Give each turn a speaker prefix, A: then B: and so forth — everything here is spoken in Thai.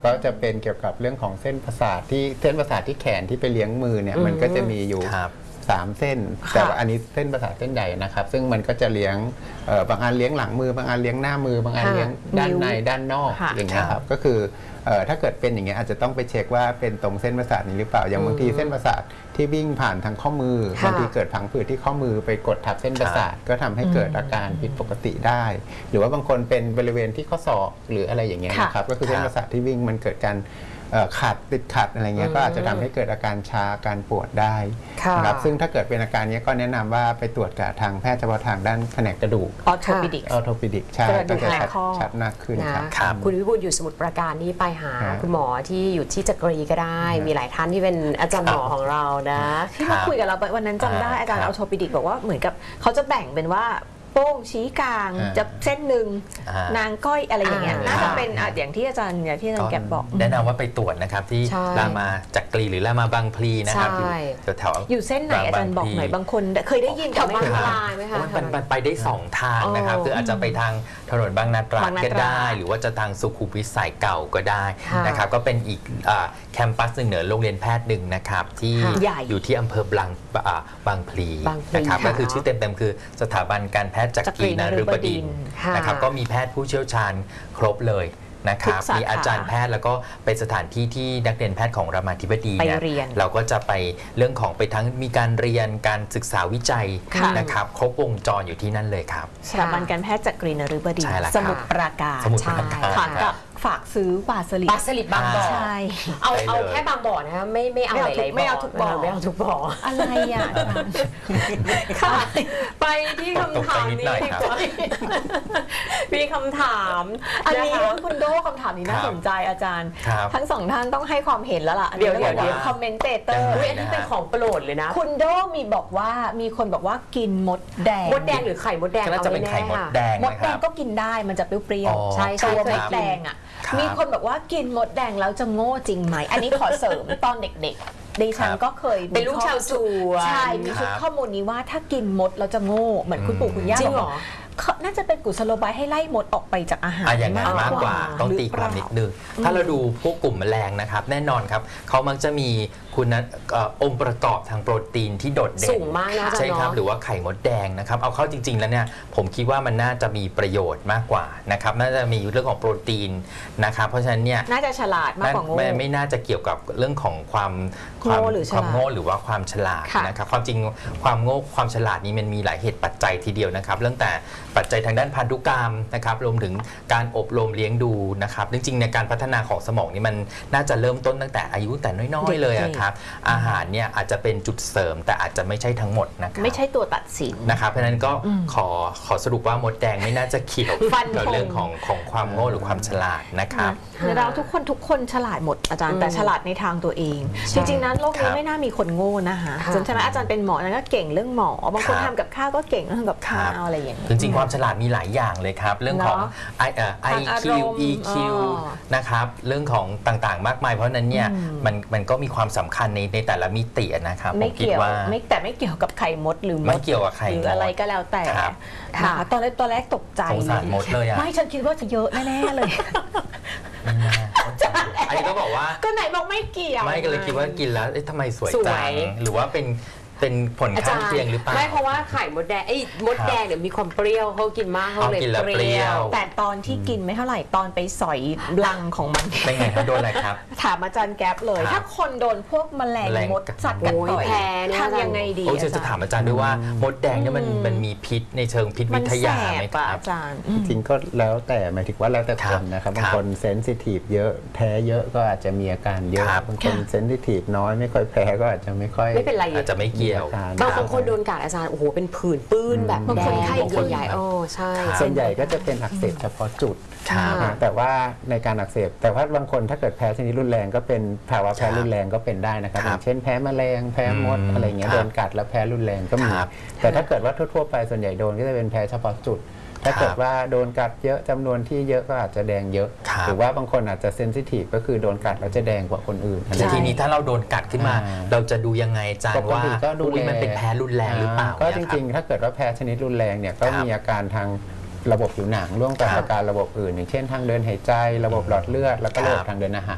A: ก็จะเป็นเกี่ยวกับเรื่องของเส้นประสาทที่แขนที่ไปเลี้ยงมือเนี่ยมันก็จะมีอยู่3 เส้นแต่ว่าอันนี้เส้นประสาทเส้นใหญ่นะครับซึ่งมันก็จะเลี้ยงบางอันเลี้ยงหลังมือบางอันเลี้ยงหน้ามือบางอันเลี้ยงด้านในด้านนอกอย่างเงี้ยครับก็คือถ้าเกิดเป็นอย่างเงี้ยอาจจะต้องไปเช็คว่าเป็นตรงเส้นประสาทนี้หรือเปล่าอย่างบางทีเส้นประสาทที่วิ่งผ่านทางข้อมือบางทีเกิดผังผืดที่ข้อมือไปกดทับเส้นประสาทก็ทำให้เกิดอาการผิดปกติได้หรือว่าบางคนเป็นบริเวณที่ข้อศอกหรืออะไรอย่างเงี้ยนะครับก็คือเส้นประสาทที่วิ่งมันเกิดการติดขัดอะไรเงี้ยก็อาจจะทำให้เกิดอาการชาการปวดได้นะครับซึ่งถ้าเกิดเป็นอาการนี้ก็แนะนำว่าไปตรวจกับทางแพทย์เฉพาะทางด้านแผนกกระดูก
B: ออโทปิดิก
A: ใช่ก็จะชัดมากขึ้น
C: ครับคุณวิบูลย์อยู่สมุทรปราการนี่ไปหาคุณหมอที่อยู่ที่จักรีก็ได้มีหลายท่านที่เป็นอาจารย์หมอของเรานะ
B: ที่มาคุยกับเราวันนั้นจำได้อาจารย์ออโทปิดิกบอกว่าเหมือนกับเขาจะแบ่งเป็นว่าโป้งชี้กลางจะเส้นหนึ่งนางก้อยอะไรอย่างเงี้ยน่าจะเป็นอย่างที่อาจารย์แกบอก
D: แนะนำว่าไปตรวจนะครับที่รามาจักรีหรือรามาบางพลีนะครับอยู่แถว
B: อยู่เส้นไหนอาจารย์บอกหน่อยบางคนเคยได้ยิน
C: กับบางพลายไหมคะ
D: มันไปได้2ทางนะครับคืออาจจะไปทางถนนบางนาตราดก็ได้หรือว่าจะทางสุขุมวิทสายเก่าก็ได้นะครับก็เป็นอีกแคมปัสหนึ่งเหนือโรงเรียนแพทย์หนึ่งนะครับที่อยู่ที่อำเภอบางพลีนะครับก็คือชื่อเต็มๆคือสถาบันการแพทย์จักรีนฤบดินทร์นะครับก็มีแพทย์ผู้เชี่ยวชาญครบเลยนะครับมีอาจารย์แพทย์แล้วก็เป็นสถานที่ที่นักเรียนแพทย์ของรามาธิบดีเนี่ยเราก็จะไปเรื่องของไปทั้งมีการเรียนการศึกษาวิจัยนะครับครบวงจรอยู่ที่นั่นเลยครับ
B: สถาบันการแพทย์จักรีนฤบดินทร์สมุทรปราการค่ะกับฝากซื้อปลาสลิด
C: บางบ่อ
B: ใช่
C: เอาแค่บางบ่อนะคะไม่เอาหลายๆ
B: ไม่เอาทุกบ่ออะไรอ่ะ
C: ค่ะไปที่คำถามนี้ดีกว่ามีคำถาม
B: อันนี้คุณโดคำถามนี้น่าสนใจอาจารย์ทั้งสองท่านต้องให้ความเห็นแล้วล่ะ
C: เดี๋ยว
B: คอมเมนเตเตอร์
C: อันนี้เป็นของโปรดเลยนะ
B: คุณโดมีคนบอกว่ากินมดแดง
C: หรือไข่มดแดง
D: ก็จะเป็นไข่มดแดง
B: มดแดงก็กินได้มันจะเปรี้ยว
C: ใช่
B: ตัวมดแดงอ่ะมีคนบอกว่ากินมดแดงแล้วจะโง่จริงไหมอันนี้ขอเสริมตอนเด็กๆดิฉันก็เคย
C: เป็นลูกชาวสวน
B: ใช่มีชุดข้อมูลนี้ว่าถ้ากินมดเราจะโง่เหมือนคุณปู่คุณย่าบอกน่าจะเป็นกุศโลบายให้ไล่มดออกไปจากอาหาร
D: อย่างนั้นมากกว่าต้องตีความนิดนึงถ้าเราดูพวกกลุ่มแมลงนะครับแน่นอนครับเขามักจะมีคุณองค์ประกอบทางโปรตีนที่โดดเด่น
C: สูงมากนะ
D: ใช่ครับหรือว่าไข่มดแดงนะครับเอาเข้าจริงๆแล้วเนี่ยผมคิดว่ามันน่าจะมีประโยชน์มากกว่านะครับน่าจะมีเรื่องของโปรตีนนะครับเพราะฉะนั้นเนี่ย
B: น่าจะฉลาดมากกว่าโง่
D: ไม่น่าจะเกี่ยวกับเรื่องของความโง่หรือความฉลาดนะครับความจริงความโง่ความฉลาดนี้มันมีหลายเหตุปัจจัยทีเดียวนะครับเรื่องแต่ปัจจัยทางด้านพันธุกรรมนะครับรวมถึงการอบรมเลี้ยงดูนะครับจริงๆในการพัฒนาของสมองนี่มันน่าจะเริ่มต้นตั้งแต่อายุแต่น้อยๆเลยครับอาหารเนี่ยอาจจะเป็นจุดเสริมแต่อาจจะไม่ใช่ทั้งหมดนะครับ
B: ไม่ใช่ตัวตัดสิน
D: นะครับเพราะฉะนั้นก็ขอสรุปว่ามดแดงไม่น่าจะเกี่ยวกับเรื่องของความโง่หรือความฉลาดนะครับ
B: เราทุกคนฉลาดหมดอาจารย์แต่ฉลาดในทางตัวเองจริงๆนั้นโลกนี้ไม่น่ามีคนโง่นะคะใช่ไหมอาจารย์เป็นหมอนั้นก็เก่งเรื่องหมอบางคนทำกับข้าวก็เก่งเรื่องกับข้าวอะไรอย่างนี้
D: จริงๆความฉลาดมีหลายอย่างเลยครับเรื่องของ IQ EQ นะครับเรื่องของต่างๆมากมายเพราะนั้นเนี่ยมันก็มีความสำคัญในแต่ละมิตินะครับ
B: ไม่เกี่ยวแต่ไม่เกี่ยวกับไข่มดหรือ
D: ไม่เกี่ยวกับไข่
B: หรืออะไรก็แล้วแต่ตอนแรกตกใจ
D: สงสารมดเลย
B: ไม่ฉันคิดว่าจะเยอะแน่ๆเลย
D: อันนี้ก็บอกว่า
B: ก็ไหนบอกไม่เกี่ยว
D: ไม่ก็เลยคิดว่ากินแล้วทำไมสวยจังหรือว่าเป็นผลข้างเคียงหรือเปล่า
C: ไม่เพราะว่าไข่มดแดงมดแดงเนี่ยมีความเปรี้ยวเขากินมากเขาเลยเปรี้ยว
B: แต่ตอนที่กินไม่เท่าไหร่ตอนไปสอยรังของมัน
D: เป็นไงครับโดนอะไรครับ
B: ถามอาจารย์แก๊ปเลยถ้าคนโดนพวกแมลงมดสัตว์กัดต่อยทำยังไงดี
D: จะถามอาจารย์ด้วยว่ามดแดงเนี่ยมันมีพิษในเชิงพิษวิทยาไหมครับ
B: อาจารย์
A: จริงก็แล้วแต่หมายถึงว่าแล้วแต่คนนะครับบางคนเซนซิทีฟเยอะแพ้เยอะก็อาจจะมีอาการเยอะบางคนเซนซิทีฟน้อยไม่ค่อยแพ้ก็อาจจะไม่ค่อย
C: ไม่เป็นไร
D: อาจจะไม่เกี่ยว
C: บางคนโดนกัดอาจารย์โอ้โหเป็นผื่นปื้นแบบแดงใหญ่ๆใช่
A: ส่วนใหญ่ก็จะเป็นอักเสบเฉพาะจุดแต่ว่าในการอักเสบแต่ว่าบางคนถ้าเกิดแพ้ชนิดรุนแรงก็เป็นภาวะแพ้รุนแรงก็เป็นได้นะครับอย่างเช่นแพ้แมลงแพ้มดอะไรเงี้ยโดนกัดแล้วแพ้รุนแรงก็มีแต่ถ้าเกิดว่าทั่วไปส่วนใหญ่โดนก็จะเป็นแพ้เฉพาะจุดถ้าเกิดว่าโดนกัดเยอะจำนวนที่เยอะก็อาจจะแดงเยอะหรือว่าบางคนอาจจะเซนซิทีฟก็คือโดนกัดแล้วจะแดงกว่าคนอื่น
D: แต่ทีนี้ถ้าเราโดนกัดขึ้นมาเราจะดูยังไงจางว่ามันเป็นแพ้รุนแรงหรือเปล่า
A: ก็จริงๆถ้าเกิดว่าแพ้ชนิดรุนแรงเนี่ยก็มีอาการทางระบบผิวหนังร่วมกับอาการระบบอื่นอย่างเช่นทางเดินหายใจระบบหลอดเลือดแล้วก็ระบบทางเดินอาห